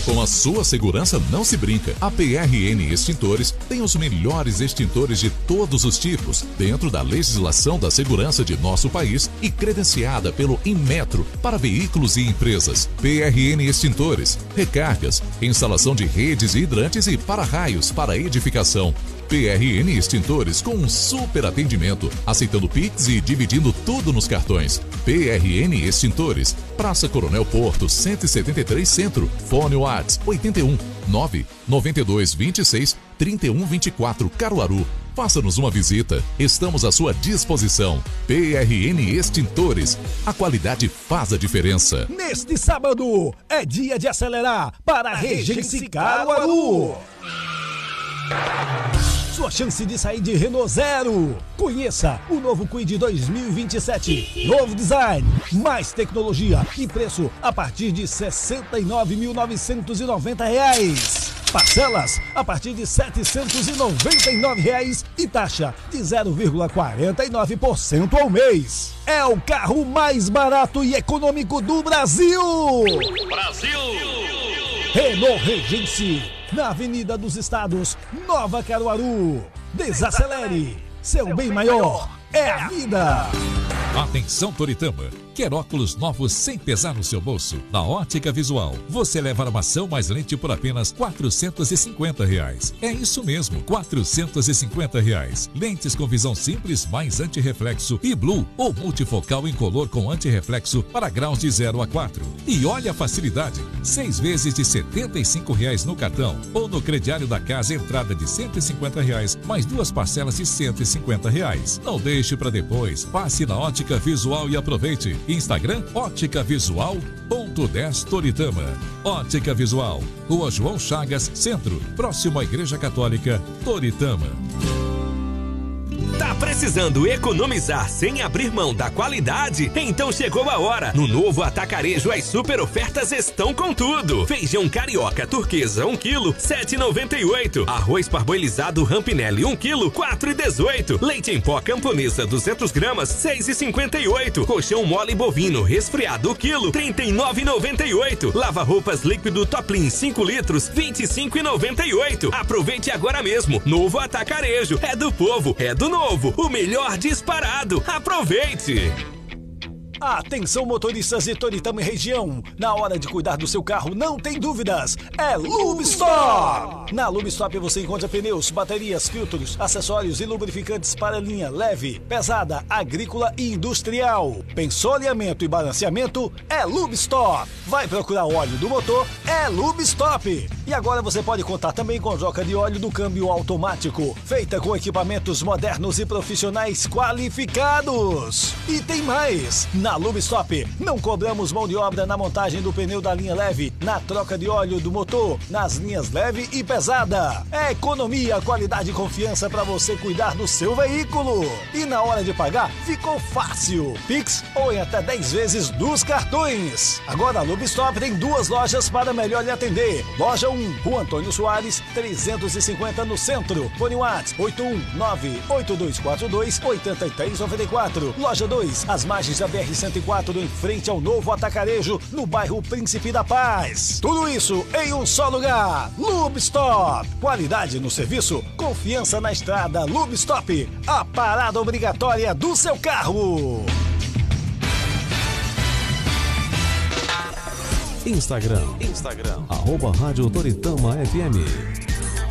Com a sua segurança não se brinca. A PRN Extintores tem os melhores extintores de todos os tipos, dentro da legislação da segurança de nosso país e credenciada pelo Inmetro para veículos e empresas. PRN Extintores, recargas, instalação de redes e hidrantes e para-raios para edificação. PRN Extintores com um super atendimento, aceitando Pix e dividindo tudo nos cartões. PRN Extintores, Praça Coronel Porto, 173 Centro. Fone WhatsApp 81 992 26 31 24 Caruaru. Faça-nos uma visita. Estamos à sua disposição. PRN Extintores. A qualidade faz a diferença. Neste sábado é dia de acelerar para a Regency Caruaru. Sua chance de sair de Renault Zero. Conheça o novo Kwid 2027. Novo design, mais tecnologia e preço a partir de R$ 69.990. Parcelas a partir de R$ 799 e taxa de 0,49% ao mês. É o carro mais barato e econômico do Brasil. Renault Regency, na Avenida dos Estados, Nova Caruaru. Desacelere, seu bem maior é a vida. Atenção, Toritama. Quer óculos novos sem pesar no seu bolso? Na Ótica Visual, você leva armação mais lente por apenas R$ 450. É isso mesmo, R$ 450. Lentes com visão simples mais antirreflexo e Blue ou multifocal incolor com antirreflexo para graus de 0 a 4. E olha a facilidade, 6 vezes de R$ 75 no cartão ou no crediário da casa entrada de R$ 150 mais 2 parcelas de R$ 150. Não deixe para depois, passe na Ótica Visual e aproveite. Instagram, Ótica Visual.10 Toritama. Ótica Visual, Rua João Chagas, Centro, próximo à Igreja Católica, Toritama. Tá precisando economizar sem abrir mão da qualidade? Então chegou a hora. No novo Atacarejo as super ofertas estão com tudo. Feijão carioca turquesa 1 kg, 7,98. Arroz parboilizado Rampinelli 1 kg, 4,18. Leite em pó camponesa 200 gramas, 6,58. Colchão mole bovino resfriado quilo, 39,98. Lava-roupas líquido Toplin 5 litros, 25,98. Aproveite agora mesmo. Novo Atacarejo. É do povo, é do novo. O melhor disparado. Aproveite! Atenção, motoristas de Toritama e região. Na hora de cuidar do seu carro, não tem dúvidas. É Lubestop! Na Lubestop você encontra pneus, baterias, filtros, acessórios e lubrificantes para linha leve, pesada, agrícola e industrial. Pensou alinhamento e balanceamento? É Lubestop. Vai procurar óleo do motor? É Lubestop. E agora você pode contar também com troca de óleo do câmbio automático, feita com equipamentos modernos e profissionais qualificados. E tem mais! Na Lubestop, não cobramos mão de obra na montagem do pneu da linha leve, na troca de óleo do motor, nas linhas leve e pesada. É economia, qualidade e confiança para você cuidar do seu veículo. E na hora de pagar, ficou fácil. Pix ou em até 10 vezes dos cartões. Agora a Lubestop tem 2 lojas para melhor lhe atender. Loja 1, Rua Antônio Soares, 350 no centro. Fone WhatsApp 819-8242-8394. Loja 2, às margens da BR 104, em frente ao novo Atacarejo, no bairro Príncipe da Paz. Tudo isso em um só lugar. Lubestop. Qualidade no serviço, confiança na estrada. Lubestop, a parada obrigatória do seu carro. Instagram, @Rádio Toritama FM.